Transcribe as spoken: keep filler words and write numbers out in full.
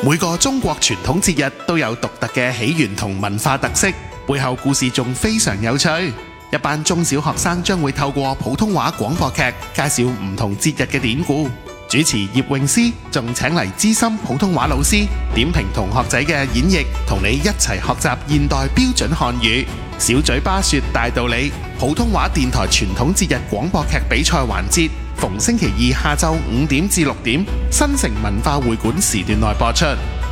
每個中國傳統節日都有獨特嘅起源同文化特色，背後故事仲非常有趣。一班中小學生將會透過普通話廣播劇介紹唔同節日嘅典故。主持葉詠詩仲請嚟資深普通話老師點評同學仔嘅演繹，同你一齊學習現代標準漢語。小嘴巴說大道理，普通話電台傳統節日廣播劇比賽環節，逢星期二下晝五點至六點，新城文化會館時段內播出。